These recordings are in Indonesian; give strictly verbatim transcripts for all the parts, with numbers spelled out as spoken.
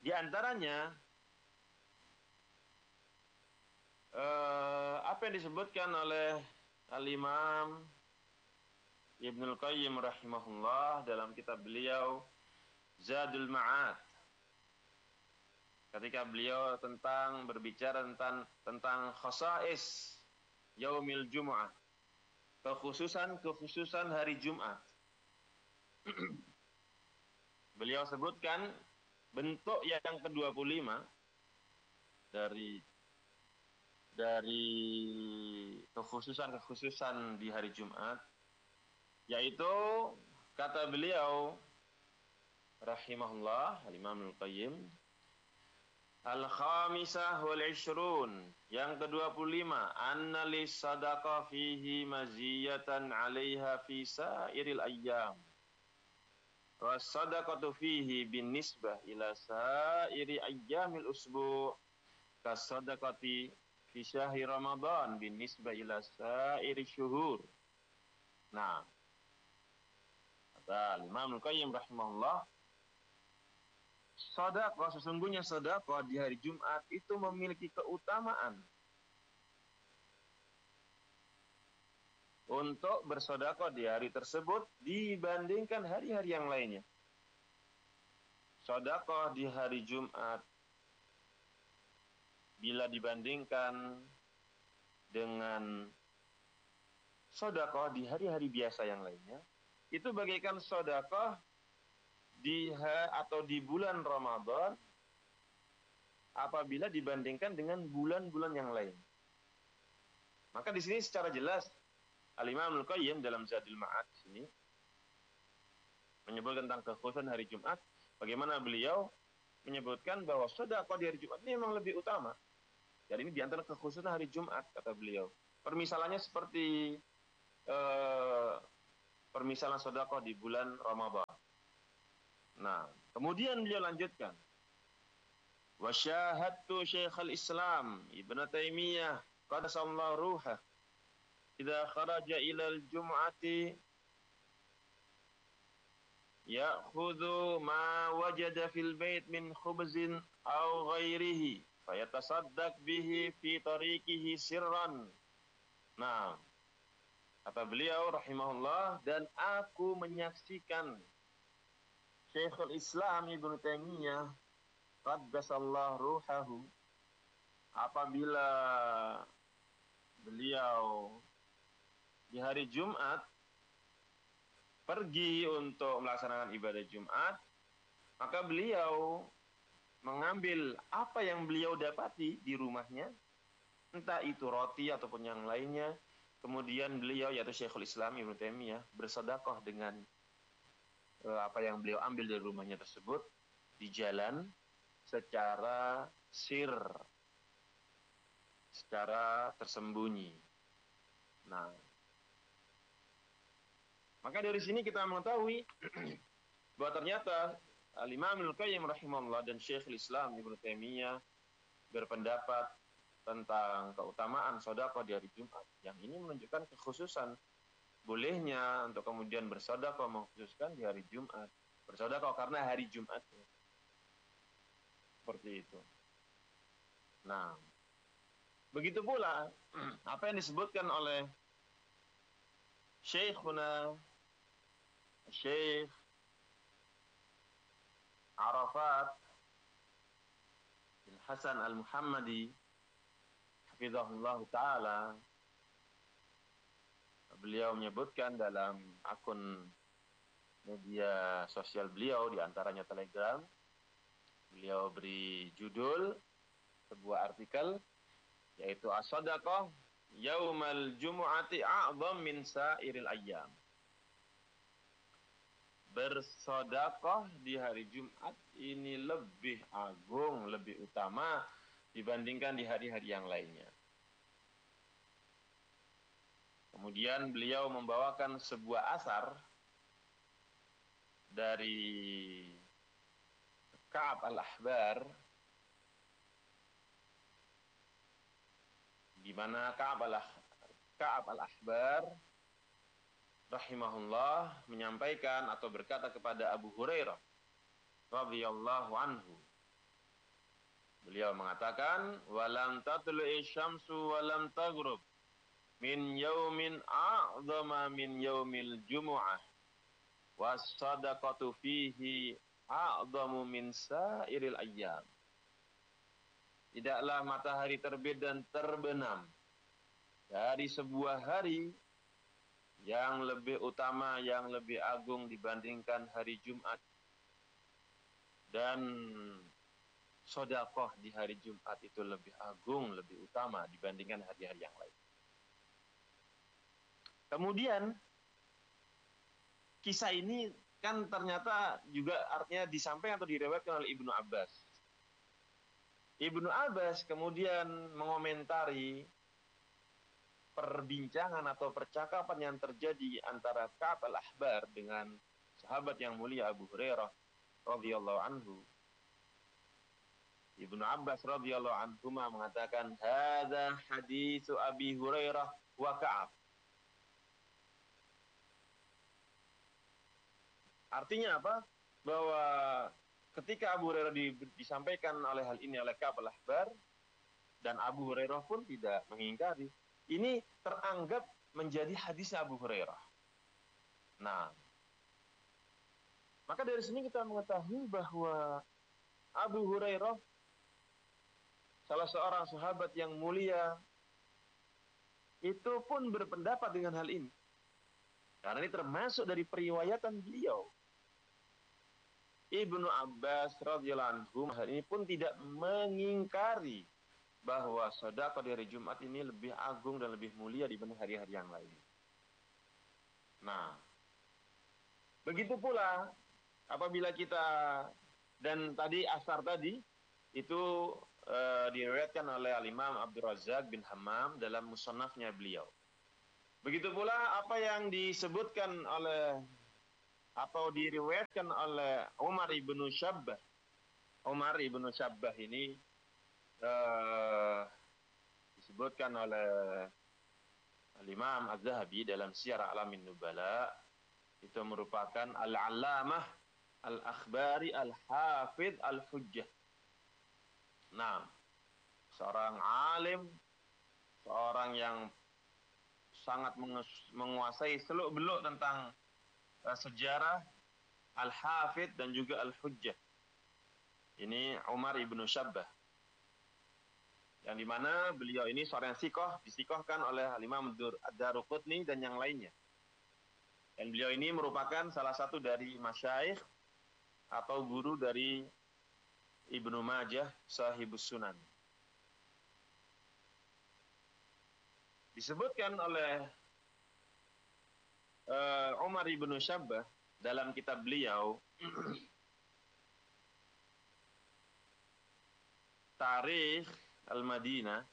Di antaranya eh, apa yang disebutkan oleh Al-Imam Ibnul Qayyim rahimahullah dalam kitab beliau Zadul Ma'ad, ketika beliau tentang berbicara tentang tentang khasais yaumil Jumu'ah, kekhususan-kekhususan hari Jumat. Beliau sebutkan bentuk yang kedua puluh lima dari dari kekhususan-kekhususan di hari Jumat, yaitu kata beliau rahimahullah Al-Imam Al-Qayyim, Al-Khamisah wal Ishrun, yang kedua puluh lima, anna lis sadaqah fihi maziyatan 'alaiha fi sa'iril ayyam. Was sadaqatu fihi bin nisbah ila sa'iri ayyamil usbu' kas sadaqati fi syahri Ramadan bin nisbah ila sa'iri syuhur. Nah, kata Imam Al-Qayyim rahimahullah, sedekah, sesungguhnya sedekah di hari Jumat itu memiliki keutamaan untuk bersedekah di hari tersebut dibandingkan hari-hari yang lainnya. Sedekah di hari Jumat bila dibandingkan dengan sedekah di hari-hari biasa yang lainnya, itu bagaikan sedekah di atau di bulan Ramadan apabila dibandingkan dengan bulan-bulan yang lain. Maka di sini secara jelas Al-Imam Al-Qayyim dalam Zadul Ma'ad sini menyebutkan tentang kekhususan hari Jumat, bagaimana beliau menyebutkan bahwa sedekah di hari Jumat ini memang lebih utama. Jadi ini di antara kekhususan hari Jumat, kata beliau. Permisalannya seperti eh, permisalan sedekah di bulan Ramadan. Nah, kemudian beliau lanjutkan, wa syahadtu Syekhul Islam Ibnu Taimiyah qaddasallahu ruhah idza kharaja ila al-jum'ati ya'khudhu ma wajada fil bait min khubzin aw ghairihi fayatasaddaq bihi fi tariqihi sirran. Nah, kata beliau rahimahullah, dan aku menyaksikan Syekhul Islam Ibnu Taimiyah qaddasallahu ruhahu, apabila beliau di hari Jumat pergi untuk melaksanakan ibadah Jumat, maka beliau mengambil apa yang beliau dapati di rumahnya, entah itu roti ataupun yang lainnya, kemudian beliau, yaitu Syekhul Islam Ibnu Taimiyah, bersedekah dengan apa yang beliau ambil dari rumahnya tersebut di jalan secara sir, secara tersembunyi. Nah, maka dari sini kita mengetahui bahwa ternyata Al-Imam Al-Qayyim rahimahullah dan Syekhul Islam Ibnu Taimiyah berpendapat tentang keutamaan sedekah di hari Jumat. Yang ini menunjukkan kekhususan bolehnya untuk kemudian bersedekah, mengkhususkan di hari Jumat. Bersedekah karena hari Jumat. Seperti itu. Nah, begitu pula apa yang disebutkan oleh Syekhuna Syekh Arafat bin Hasan Al-Muhammadi hafizahullah ta'ala. Beliau menyebutkan dalam akun media sosial beliau, di antaranya Telegram, beliau beri judul sebuah artikel, yaitu as-sadaqah yaumal jumu'ati a'zam min sa'iril ayyam. Bersedekah di hari Jumat ini lebih agung, lebih utama dibandingkan di hari-hari yang lainnya. Kemudian beliau membawakan sebuah asar dari Ka'ab al-Ahbar, di mana Ka'ab al-Ahbar rahimahullah menyampaikan atau berkata kepada Abu Hurairah radhiyallahu anhu, Beliau mengatakan, walam tatlu'i syamsu walam taghrub min yaumin a'zama min yaumil jumu'ah was sadaqatu fihi a'zamu min sairil ayyam. Tidaklah matahari terbit dan terbenam dari sebuah hari yang lebih utama, yang lebih agung dibandingkan hari Jumat. Dan sedekah di hari Jumat itu lebih agung, lebih utama dibandingkan hari-hari yang lain. Kemudian kisah ini kan ternyata juga artinya disampaikan atau direwetkan oleh Ibnu Abbas. Ibnu Abbas kemudian mengomentari perbincangan atau percakapan yang terjadi antara Ka'ab al-Ahbar dengan sahabat yang mulia Abu Hurairah radhiyallahu anhu. Ibnu Abbas radhiyallahu anhu mengatakan, "Hadza haditsu Abi Hurairah wa Ka'ab." Artinya apa? Bahwa ketika Abu Hurairah di, disampaikan oleh hal ini oleh Ka'ab al-Ahbar, dan Abu Hurairah pun tidak mengingkari, ini teranggap menjadi hadis Abu Hurairah. Nah, maka dari sini kita mengetahui bahwa Abu Hurairah salah seorang sahabat yang mulia itu pun berpendapat dengan hal ini. Karena ini termasuk dari periwayatan beliau. Ibnu Abbas radhiyallahu anhu hal ini pun tidak mengingkari bahwa sedekah di hari Jumat ini lebih agung dan lebih mulia dibanding hari-hari yang lain. Nah, begitu pula apabila kita, dan tadi asar tadi itu uh, diriwayatkan oleh Al-Imam Abdul Razak bin Hammam dalam musannafnya beliau. Begitu pula apa yang disebutkan oleh atau diriwayatkan oleh Umar ibnu Syabbah. Umar ibnu Syabbah ini uh, disebutkan oleh Al-Imam Az-Zahabi dalam Syiar A'lamin Nubala, itu merupakan al-allamah al-akhbari al-hafidh al-hujjah. Nah, seorang alim, seorang yang sangat menguasai seluk-beluk tentang uh, sejarah, al-hafidh dan juga al-hujjah. Ini Umar ibnu Syabbah, yang dimana beliau ini seorang sikoh, disikohkan oleh Imam Ad-Daruqutni dan yang lainnya. Dan beliau ini merupakan salah satu dari masyayikh atau guru dari Ibnu Majah Sahibus Sunan. Disebutkan oleh uh, Umar ibnu Syabbah dalam kitab beliau Tarikh Al-Madinah,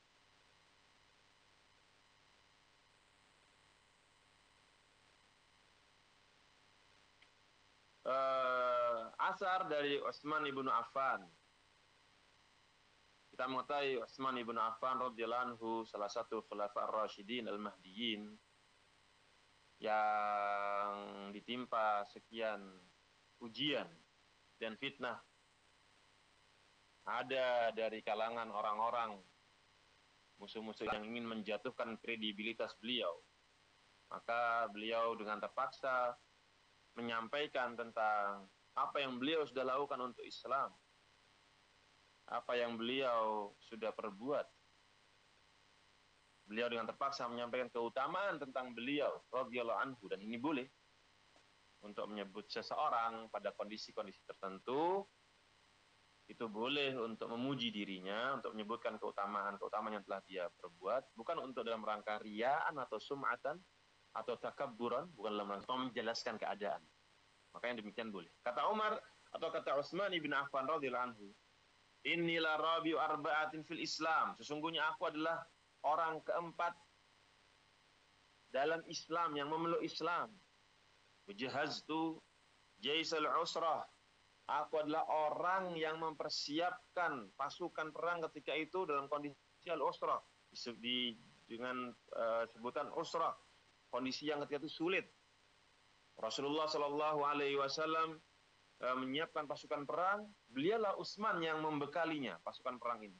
uh, asar dari Utsman ibnu Affan. Kita mengetahui Utsman ibnu Affan radhiyallahu anhu salah satu khulafa ar-rasyidin al-mahdiyyin yang ditimpa sekian ujian dan fitnah. Ada dari kalangan orang-orang musuh-musuh yang ingin menjatuhkan kredibilitas beliau. Maka beliau dengan terpaksa menyampaikan tentang apa yang beliau sudah lakukan untuk Islam, apa yang beliau sudah perbuat. Beliau dengan terpaksa menyampaikan keutamaan tentang beliau radhiyallahu anhu, dan ini boleh untuk menyebut seseorang pada kondisi-kondisi tertentu. Itu boleh untuk memuji dirinya, untuk menyebutkan keutamaan-keutamaan yang telah dia perbuat, bukan untuk dalam rangka riyaan atau sum'atan atau takabburan, bukan dalam rangka menjelaskan keadaan. Makanya demikian boleh. Kata Umar atau kata Utsman ibn Affan radhiyallahu anhu, "Innila rabiu arba'atin fil Islam." Sesungguhnya aku adalah orang keempat dalam Islam yang memeluk Islam. Wajahaztu jaisal usrah. Aku adalah orang yang mempersiapkan pasukan perang ketika itu dalam kondisi al-usrah, di, dengan uh, sebutan usrah, kondisi yang ketika itu sulit. Rasulullah Shallallahu Alaihi Wasallam e, menyiapkan pasukan perang, beliaulah Utsman yang membekalinya pasukan perang ini.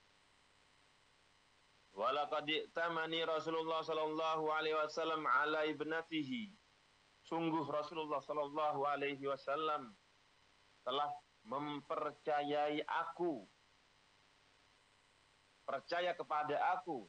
Walaqad tamani Rasulullah sallallahu alaihi wasallam ala ibnatihi. Sungguh Rasulullah sallallahu alaihi wasallam telah mempercayai aku, percaya kepada aku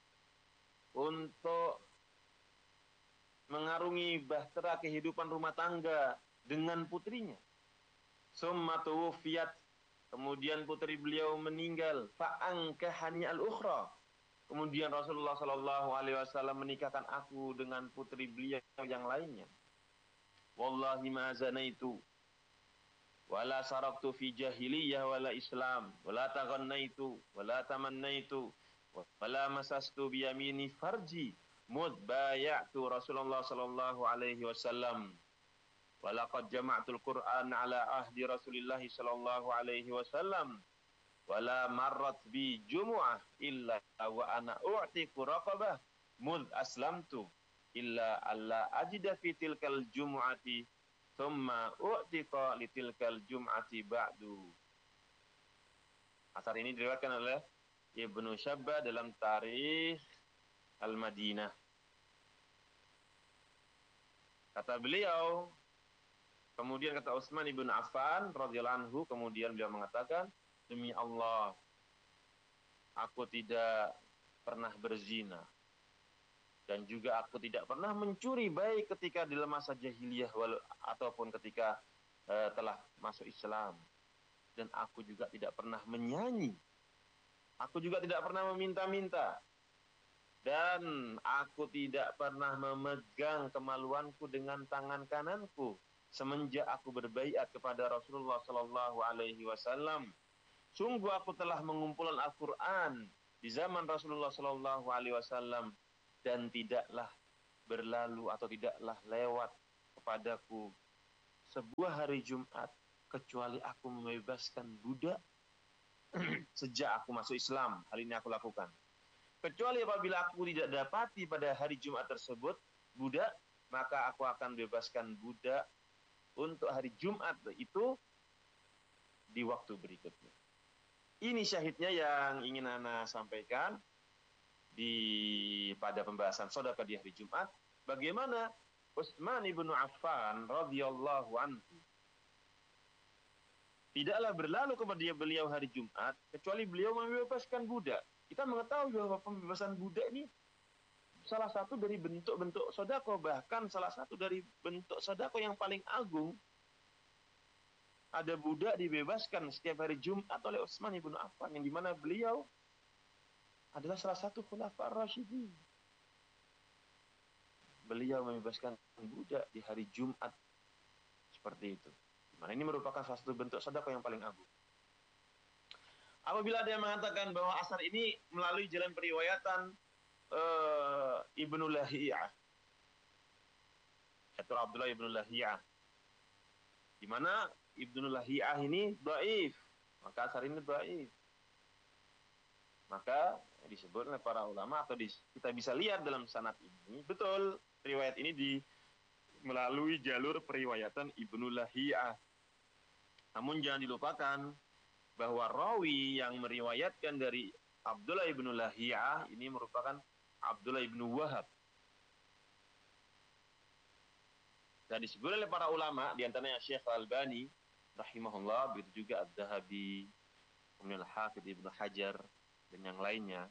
untuk mengarungi bahtera kehidupan rumah tangga dengan putrinya. Summa tuwfiyat, kemudian putri beliau meninggal, fa'ankahani al-ukhra. Kemudian Rasulullah sallallahu alaihi wasallam menikahkan aku dengan putri beliau yang lainnya. Wallahi ma zanaitu wala saraktu fi jahiliyah wala islam wala taghannaitu wala tamannaitu wala masastu bi yamini farji mud bay'atu Rasulullah sallallahu alaihi wasallam walaqad jama'tul Qur'an ala ahdi Rasulillah sallallahu alaihi wasallam wala marrat bi jumu'ah illa wa ana u'tiqu raqabah mud aslamtu illa alla ajida fi tilkal jumu'ati thumma u'tiqa li tilkal jum'ati ba'du. Asar ini diriwayatkan oleh Ibnu Syabba dalam Tarikh Al-Madinah. Kata beliau, kemudian kata Utsman ibn Affan radhiyallahu anhu, kemudian beliau mengatakan, demi Allah, aku tidak pernah berzina dan juga aku tidak pernah mencuri, baik ketika di masa jahiliyah ataupun ketika uh, telah masuk Islam. Dan aku juga tidak pernah menyanyi. Aku juga tidak pernah meminta-minta. Dan aku tidak pernah memegang kemaluanku dengan tangan kananku semenjak aku berbaiat kepada Rasulullah sallallahu alaihi wasallam. Sungguh aku telah mengumpulkan Al-Qur'an di zaman Rasulullah sallallahu alaihi wasallam dan tidaklah berlalu atau tidaklah lewat kepadaku sebuah hari Jumat kecuali aku membebaskan budak sejak aku masuk Islam. Hal ini aku lakukan. Kecuali apabila aku tidak dapati pada hari Jumat tersebut budak, maka aku akan bebaskan budak untuk hari Jumat itu di waktu berikutnya. Ini syahidnya yang ingin Ana sampaikan di pada pembahasan sedekah di hari Jumat. Bagaimana Utsman ibn Affan radhiyallahu anhu tidaklah berlalu kepada beliau hari Jumat kecuali beliau membebaskan budak. Kita mengetahui bahwa pembebasan budak ini salah satu dari bentuk-bentuk sedekah, bahkan salah satu dari bentuk sedekah yang paling agung. Ada budak dibebaskan setiap hari Jumat oleh Utsman ibn Affan, yang dimana beliau adalah salah satu khulafa ar-rasyidin. Beliau membebaskan budak di hari Jumat seperti itu. Nah, ini merupakan salah satu bentuk sedekah yang paling agung. Apabila ada yang mengatakan bahwa asar ini melalui jalan periwayatan uh, Ibnu Lahiyah, yaitu Abdullah Ibnu Lahiyah, di mana Ibnu Lahiyah ini dhaif, maka asar ini dhaif. Maka disebut oleh para ulama atau di, kita bisa lihat dalam sanad ini, betul riwayat ini di melalui jalur periwayatan Ibnu Lahiyah. Namun jangan dilupakan bahwa rawi yang meriwayatkan dari Abdullah Ibnu Lahiyah ini merupakan Abdullah Ibnu Wahab. Dan disebut oleh para ulama, di antaranya Syekh Al-Albani rahimahullah, begitu juga Adz-Dzahabi, kemudian Al-Hafidz Ibnu Hajar dan yang lainnya.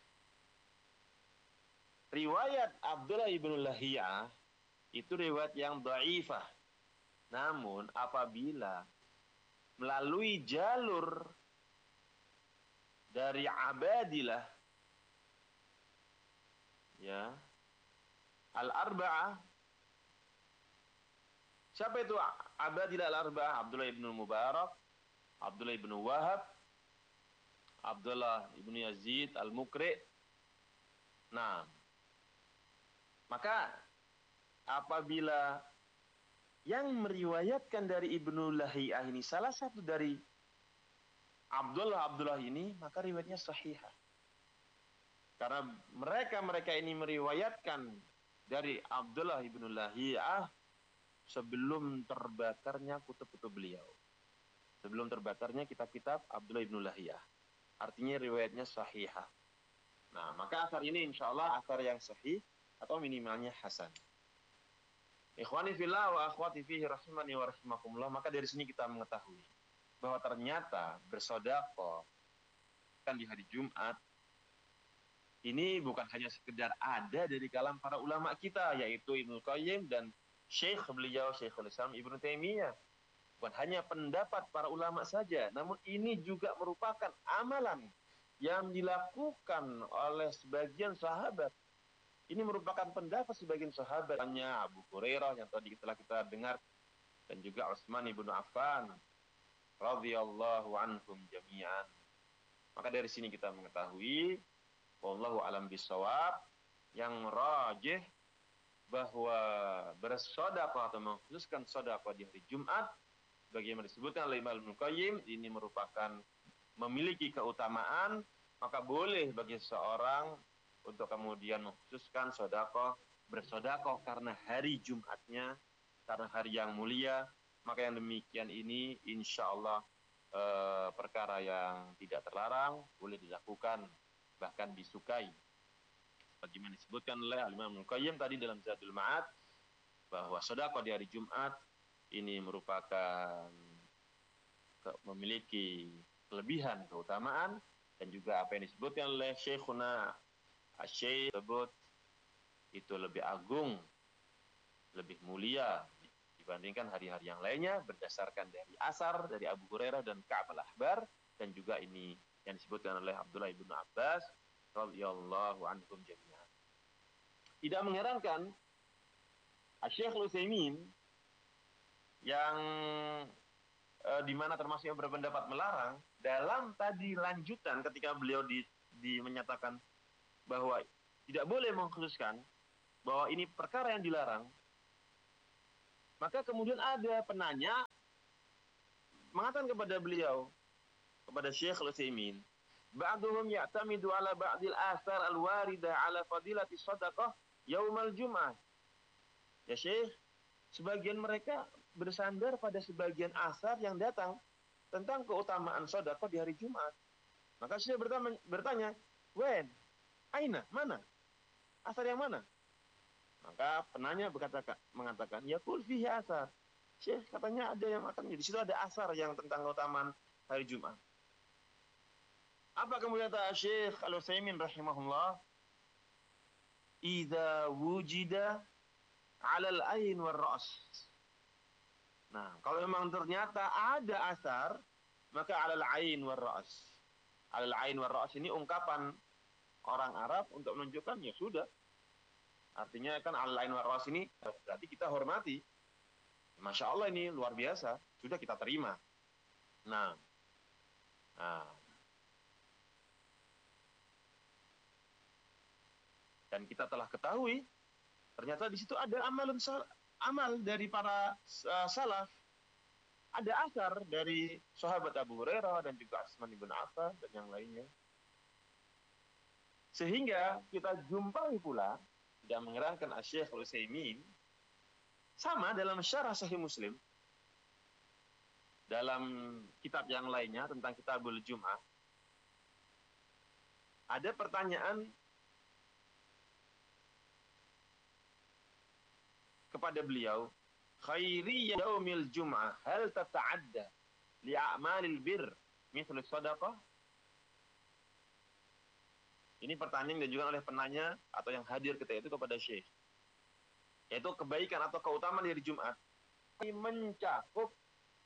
Riwayat Abdullah Ibnu Lahiyah itu riwayat yang dhaifah. Namun apabila melalui jalur dari Abadilah ya Al-Arba'ah, siapa itu Abadilah Al-Arba'ah? Abdullah Ibnu Mubarak, Abdullah Ibnu Wahab, Abdullah Ibnu Yazid Al-Mukri. Nah, maka apabila yang meriwayatkan dari Ibnu Lahiyah ini salah satu dari Abdullah Abdullah ini, maka riwayatnya sahihah. Karena mereka-mereka ini meriwayatkan dari Abdullah Ibnu Lahiyah sebelum terbakarnya kutub-kutub beliau. Sebelum terbakarnya kitab-kitab Abdullah ibn Lahiyah. Artinya riwayatnya sahihah. Nah, maka asar ini insya Allah asar yang sahih atau minimalnya hasan. Ikhwani fillah wa akhwati fihi rahimani wa rahimakumullah. Maka dari sini kita mengetahui bahwa ternyata bersedekah kan di hari Jumat ini bukan hanya sekedar ada dari kalam para ulama kita, yaitu Ibnu Qayyim dan Syekh beliau Syekhul Islam Ibnu Taimiyah. Bukan hanya pendapat para ulama saja, namun ini juga merupakan amalan yang dilakukan oleh sebagian sahabat. Ini merupakan pendapat sebagian sahabat, hanya Abu Hurairah yang tadi telah kita dengar, dan juga Utsman ibnu Affan radhiyallahu anhum jami'an. Maka dari sini kita mengetahui, wallahu alam bisawab, yang rajih bahwa bersedekah atau mengkhususkan sedekah di hari Jumat, bagaimana disebutkan oleh Imam Ibnu Qayyim, ini merupakan memiliki keutamaan, maka boleh bagi seseorang untuk kemudian mengkhususkan sedekah, bersedekah karena hari Jumatnya, karena hari yang mulia. Maka yang demikian ini insya Allah eh, perkara yang tidak terlarang, boleh dilakukan, bahkan disukai. Bagaimana disebutkan oleh Imam Ibnu Qayyim tadi dalam Zadul Ma'ad, bahwa sedekah di hari Jumat ini merupakan memiliki kelebihan, keutamaan, dan juga apa yang disebutkan oleh Syekhuna Asy-Syaikh tersebut itu lebih agung, lebih mulia dibandingkan hari-hari yang lainnya, berdasarkan dari asar dari Abu Hurairah dan Ka'ab al-Ahbar, dan juga ini yang disebutkan oleh Abdullah ibnu Abbas radhiyallahu anhum jami'an. Tidak mengherankan Syekh Al-Utsaimin yang eh, di mana termasuk yang berpendapat melarang, dalam tadi lanjutan ketika beliau di, di menyatakan bahwa tidak boleh mengkhususkan bahwa ini perkara yang dilarang, maka kemudian ada penanya mengatakan kepada beliau, kepada Syekh Al-Utsaimin, ba'duhum ya'tamidu ala ba'dil asar al-warida ala fadilati sadaqah yaumal jum'ah. Ya Syekh, sebagian mereka bersandar pada sebagian asar yang datang tentang keutamaan sedekah di hari Jumat. Maka saya bertanya, bertanya "Wen, aina, mana? Asar yang mana?" Maka penanya berkata, mengatakan, "Ya qul fihi asar." Syekh katanya ada yang akan di situ ada asar yang tentang keutamaan hari Jumat. Apa kemudian kata Syekh Al-Utsaimin rahimahullah? Idza wujida 'alal ain war ra's. Nah, kalau memang ternyata ada asar, maka 'alal ain war ra's. 'Alal ain war ra's ini ungkapan orang Arab untuk menunjukkan ya sudah. Artinya kan 'alal ain war ra's ini berarti kita hormati. Masya Allah ini luar biasa, sudah kita terima. Nah, nah. Dan kita telah ketahui ternyata di situ ada amalun amal dari para uh, salaf, ada asar dari sahabat Abu Hurairah dan juga Utsman ibn Affan dan yang lainnya. Sehingga kita jumpai pula, tidak mengherankan Syekh Al-Utsaimin sama dalam syarah Sahih Muslim, dalam kitab yang lainnya tentang Kitabul Jum'ah, ada pertanyaan kepada beliau, khairi yaumil jum'ah hal tata'adda li a'malil bir mithlu sadaqah? Ini pertanyaan yang diajukan oleh penanya atau yang hadir ketika itu kepada Syekh, yaitu kebaikan atau keutamaan hari Jumat ini mencakup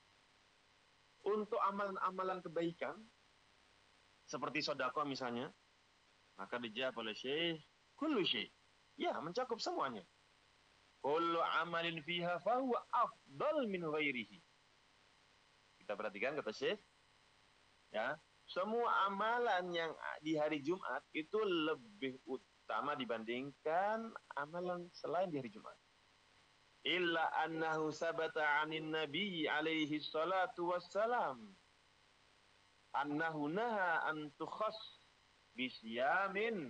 untuk amalan-amalan kebaikan seperti sedekah misalnya. Maka dijawab oleh Syekh, kullu syai', ya mencakup semuanya. Kullu amalin fiha fahuwa afdal min ghairihi. Kita perhatikan kata Syekh, ya, semua amalan yang di hari Jumat itu lebih utama dibandingkan amalan selain di hari Jumat. Illa annahu sabata 'anin nabi alaihi salatu wassalam annahu naha an tukhass bi siyamin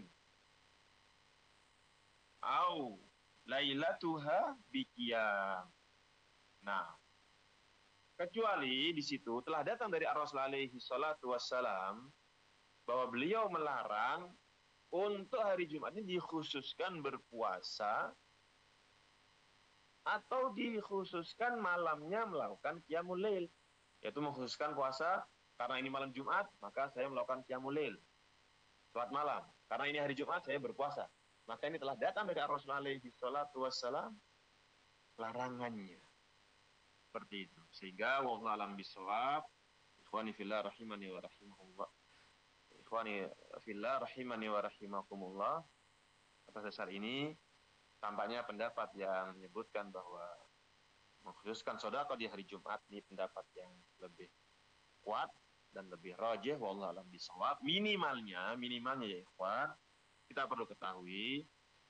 au lailatuha biqiyam. Nah, kecuali di situ telah datang dari Ar-Rasul alaihi salatu wassalam bahwa beliau melarang untuk hari Jumat ini dikhususkan berpuasa atau dikhususkan malamnya melakukan qiyamul lail, yaitu mengkhususkan puasa karena ini malam Jumat, maka saya melakukan qiyamul lail, salat malam. Karena ini hari Jumat, saya berpuasa. Maka ini telah datang dari Rasul alaihi salatu wassalam larangannya. Seperti itu. Sehingga wallahu a'lam bishawab. Ikhwani fillah rahimani wa rahimahullah. Ikhwani fillah rahimani wa rahimakumullah. Atas dasar ini tampaknya pendapat yang menyebutkan bahwa mengkhususkan sedekah di hari Jumat ini pendapat yang lebih kuat dan lebih rajih, wallahu a'lam bishawab. Minimalnya, minimalnya ya ikhwan, kita perlu ketahui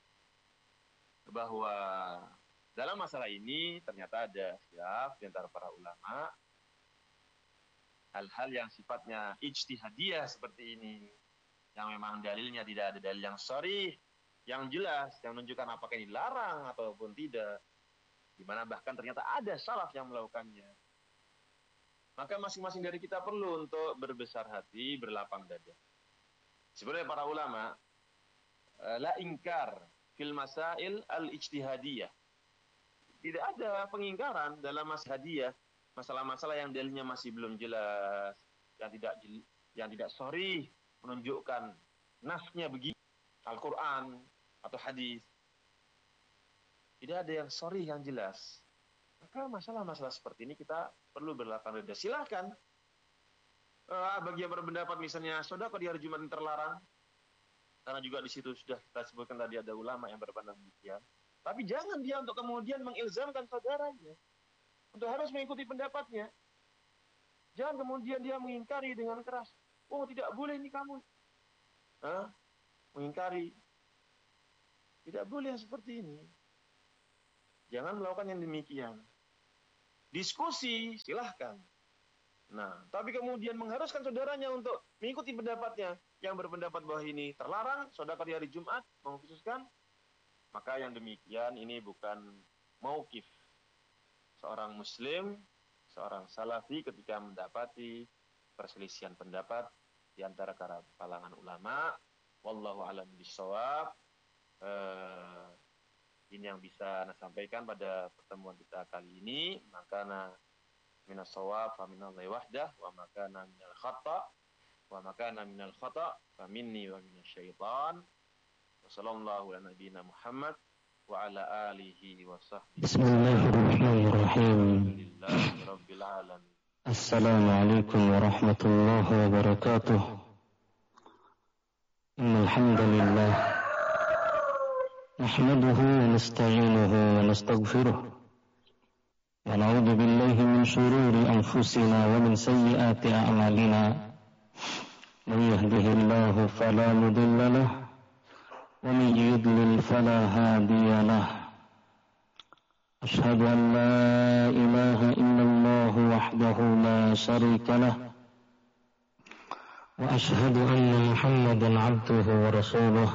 bahwa dalam masalah ini ternyata ada khilaf di antara para ulama. Hal-hal yang sifatnya ijtihadiyah seperti ini, yang memang dalilnya tidak ada dalil yang sharih, yang jelas, yang menunjukkan apakah ini larang ataupun tidak, di mana bahkan ternyata ada salaf yang melakukannya. Maka masing-masing dari kita perlu untuk berbesar hati, berlapang dada. Sebenarnya para ulama, la ingkar fil masail al-ijtihadiyah. Tidak ada pengingkaran dalam masalah masalah-masalah yang dalilnya masih belum jelas, yang tidak yang tidak sharih, menunjukkan nasnya begini, Al-Quran atau hadis. Tidak ada yang sharih yang jelas. Maka masalah-masalah seperti ini kita perlu berlapang dada. Silahkan. Uh, bagi yang berpendapat misalnya sedekah di hari Jumat terlarang, karena juga di situ sudah kita sebutkan tadi ada ulama yang berpendapat demikian. Tapi jangan dia untuk kemudian mengilzamkan saudaranya untuk harus mengikuti pendapatnya. Jangan kemudian dia mengingkari dengan keras. Oh tidak boleh ini kamu. Hah? Mengingkari. Tidak boleh yang seperti ini. Jangan melakukan yang demikian. Diskusi, silahkan. Nah, tapi kemudian mengharuskan saudaranya untuk mengikuti pendapatnya yang berpendapat bahwa ini terlarang, sedekah di hari Jumat, mengkhususkan, maka yang demikian ini bukan mauqif seorang muslim, seorang salafi ketika mendapati perselisihan pendapat di antara kalangan ulama. Wallahu a'lam bishawab. Uh, ini yang bisa saya sampaikan pada pertemuan kita kali ini. Makana minas shawab fa minallahi wahdah, wa makana minal khata' wa makana minal khata' fa minni wa minasyaitan. Wa sallallahu ala nabiyyina Muhammad wa ala alihi wa sahbihi. Bismillahirrahmanirrahim. Alhamdulillahirabbil alamin. Assalamualaikum warahmatullahi wabarakatuh. Innal hamdalillah nahmaduhu wa nasta'inuhu wa nastaghfiruh wa na'udzu billahi min shururi anfusina wa min sayyiati a'malina. Man yahdihillahu fala mudilla lahu wa man yudlil fala hadiya lahu. Ashhadu an la ilaha illallah wahdahu la syarika lahu wa ashhadu anna Muhammadan 'abduhu wa rasuluh.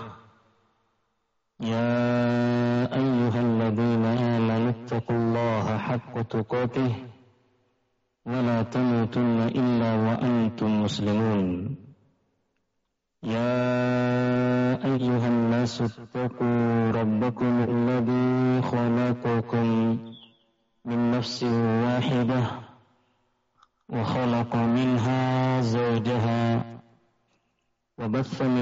يا أيها الذين آمنوا اتقوا الله حق تقاته ولا تموتن إلا وأنتم مسلمون. يا أيها الناس اتقوا ربكم الذي خلقكم من نفس واحدة وخلق منها زوجها وبث